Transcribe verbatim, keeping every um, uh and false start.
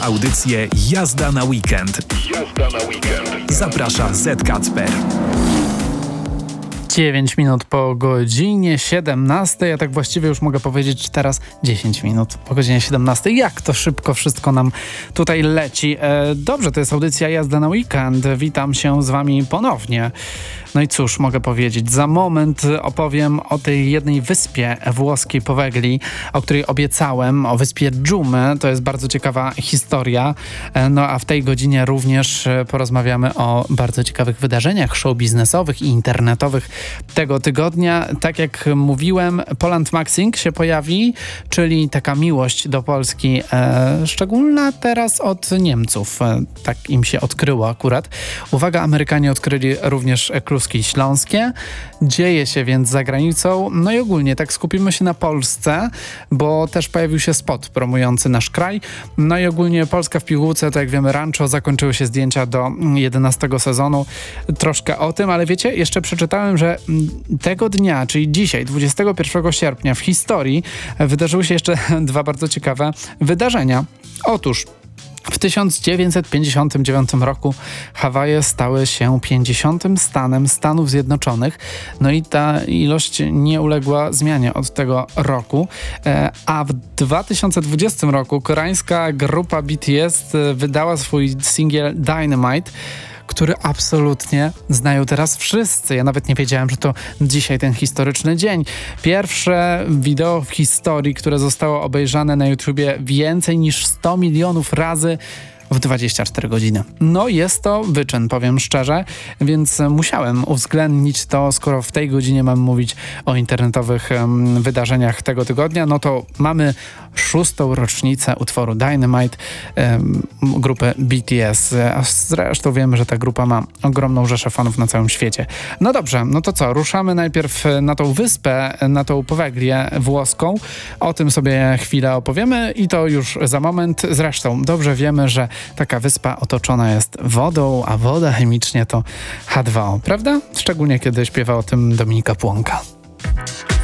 audycję Jazda na weekend. Jazda na weekend. Zaprasza Z Kacper. dziewięć minut po godzinie siedemnastej, a tak właściwie już mogę powiedzieć teraz dziesięć minut po godzinie siedemnastej. Jak to szybko wszystko nam tutaj leci. E, dobrze, to jest audycja Jazda na weekend. Witam się z wami ponownie. No i cóż mogę powiedzieć, za moment opowiem o tej jednej wyspie włoskiej Powegli, o której obiecałem, o wyspie Dżumy. To jest bardzo ciekawa historia. No a w tej godzinie również porozmawiamy o bardzo ciekawych wydarzeniach show biznesowych i internetowych tego tygodnia. Tak jak mówiłem, Poland Maxing się pojawi, czyli taka miłość do Polski, e, szczególna teraz od Niemców. E, tak im się odkryło akurat. Uwaga, Amerykanie odkryli również kluski śląskie. Dzieje się więc za granicą. No i ogólnie tak skupimy się na Polsce, bo też pojawił się spot promujący nasz kraj. No i ogólnie Polska w pigułce, to jak wiemy, Rancho, zakończyły się zdjęcia do jedenastego sezonu. Troszkę o tym, ale wiecie, jeszcze przeczytałem, że tego dnia, czyli dzisiaj, dwudziestego pierwszego sierpnia w historii wydarzyły się jeszcze dwa bardzo ciekawe wydarzenia. Otóż w tysiąc dziewięćset pięćdziesiątym dziewiątym roku Hawaje stały się pięćdziesiątym stanem Stanów Zjednoczonych. No i ta ilość nie uległa zmianie od tego roku. E, a w dwa tysiące dwudziestym roku koreańska grupa B T S wydała swój singiel Dynamite, który absolutnie znają teraz wszyscy. Ja nawet nie wiedziałem, że to dzisiaj ten historyczny dzień. Pierwsze wideo w historii, które zostało obejrzane na YouTubie więcej niż sto milionów razy w dwadzieścia cztery godziny. No jest to wyczyn, powiem szczerze, więc musiałem uwzględnić to, skoro w tej godzinie mamy mówić o internetowych um, wydarzeniach tego tygodnia, no to mamy szóstą rocznicę utworu Dynamite um, grupy B T S. A zresztą wiemy, że ta grupa ma ogromną rzeszę fanów na całym świecie. No dobrze, no to co? Ruszamy najpierw na tą wyspę, na tą Poweglię włoską. O tym sobie chwilę opowiemy i to już za moment. Zresztą dobrze wiemy, że taka wyspa otoczona jest wodą, a woda chemicznie to H dwa O, prawda? Szczególnie kiedy śpiewa o tym Dominika Płonka.